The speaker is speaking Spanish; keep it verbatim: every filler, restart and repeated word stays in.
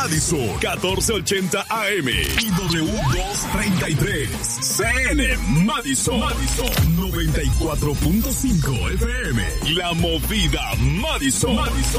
Madison, catorce ochenta A M y W doscientos treinta y tres C N Madison, Madison noventa y cuatro punto cinco F M. La movida Madison. Madison.